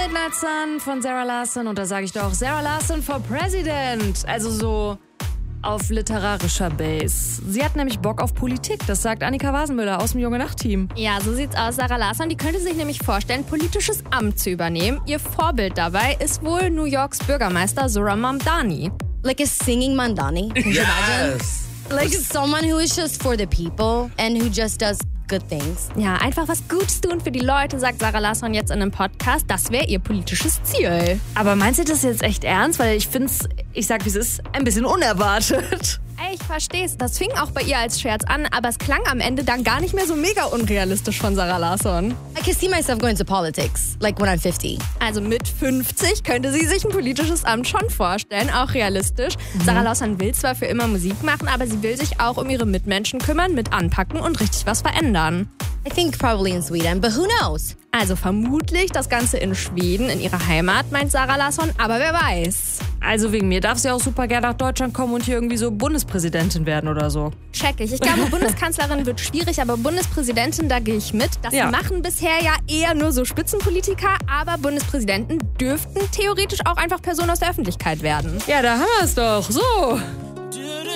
Midnight Sun von Zara Larsson und da sage ich doch Zara Larsson for President. Also so auf literarischer Base. Sie hat nämlich Bock auf Politik, das sagt Annika Wasenmüller aus dem Junge Nacht-Team. Ja, so sieht's aus. Zara Larsson, die könnte sich nämlich vorstellen, politisches Amt zu übernehmen. Ihr Vorbild dabei ist wohl New Yorks Bürgermeister Zohran Mamdani. Like a singing Mamdani. Can you imagine? Like someone who is just for the people and who just does good things. Ja, einfach was Gutes tun für die Leute, sagt Zara Larsson jetzt in einem Podcast. Das wäre ihr politisches Ziel. Aber meint sie das jetzt echt ernst? Weil ich finde es, ich sag wie es ist, ein bisschen unerwartet. Ey, ich versteh's. Das fing auch bei ihr als Scherz an, aber es klang am Ende dann gar nicht mehr so mega unrealistisch von Zara Larsson. I can see myself going to politics, like when I'm 50. Also mit 50 könnte sie sich ein politisches Amt schon vorstellen, auch realistisch. Zara Larsson will zwar für immer Musik machen, aber sie will sich auch um ihre Mitmenschen kümmern, mit anpacken und richtig was verändern. I think probably in Sweden, but who knows? Also vermutlich das Ganze in Schweden, in ihrer Heimat, meint Zara Larsson, aber wer weiß. Also wegen mir darf sie auch super gerne nach Deutschland kommen und hier irgendwie so Bundespräsidentin werden oder so. Check ich. Ich glaube, Bundeskanzlerin wird schwierig, aber Bundespräsidentin, da gehe ich mit. Das machen bisher ja eher nur so Spitzenpolitiker, aber Bundespräsidenten dürften theoretisch auch einfach Personen aus der Öffentlichkeit werden. Ja, da haben wir es doch. So.